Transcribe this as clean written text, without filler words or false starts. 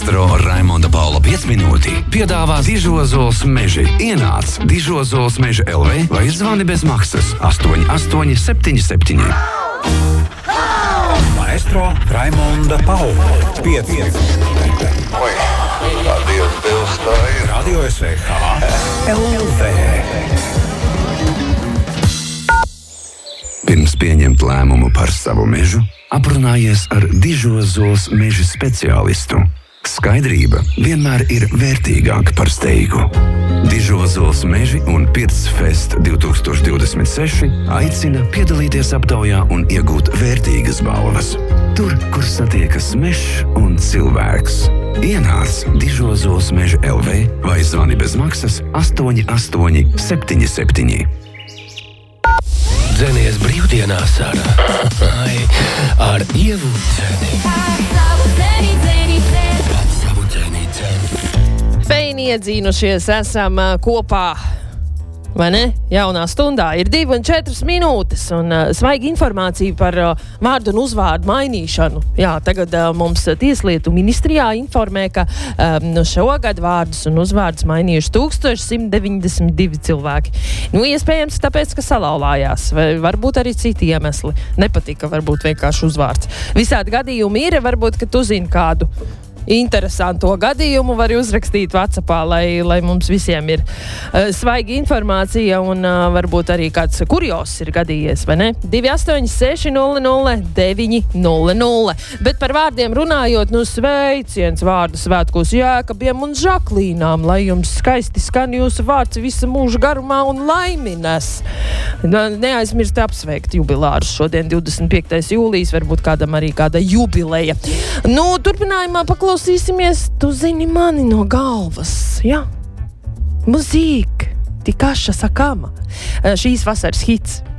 Maestro Raimonda Paula 5 minūti piedāvā Dižozols meži. Ienāc Dižozols meža LV vai zvani bez maksas 8877. Maestro Raimonda Paula 5 minūti. Tā Dievs Dievs tā ir. Radio SVH LV. Pirms pieņemt lēmumu par savu mežu, aprunājies ar Dižozols meža speciālistu. Skaidrība vienmēr ir vērtīgāka par steigu. Dižozols meži un Pirtsfest 2026 aicina piedalīties aptaujā un iegūt vērtīgas balvas. Tur, kur satiekas mežs un cilvēks. Ienāc Dižozols meža LV vai zvani bez maksas 8877. Dzenies brīvdienās ar Ievu Dzeni. Savu dzeni. Feini iedzīnušies esam kopā, vai ne? Jaunā stundā ir 2,4 minūtes un svaiga informācija par vārdu un uzvārdu mainīšanu. Jā, tagad mums Tieslietu ministrijā informē, ka šogad vārdus un uzvārdus mainījuši 1192 cilvēki. Iespējams, tāpēc, ka salauzājās, vai varbūt arī citi iemesli. Nepatika varbūt vienkārši uzvārds. Visādi gadījumi ir, varbūt, ka tu zini kādu interesanto gadījumu var uzrakstīt WhatsAppā, lai mums visiem ir svaiga informācija un varbūt arī kāds kurios ir gadījies, vai ne? 286 00 900. Bet par vārdiem runājot, sveiciens vārdu svētkos Jēkabiem un Žaklīnām, lai jums skaisti skan jūsu vārds visa mūža garumā un laimines. Neaizmirst apsveikt jubilārus. Šodien 25. jūlijas, varbūt kādam arī kāda jubileja. Turpinājumā paklausīsimies, tu zini mani no galvas, jā? Muzika, tikaša sakama. Šīs vasaras hits.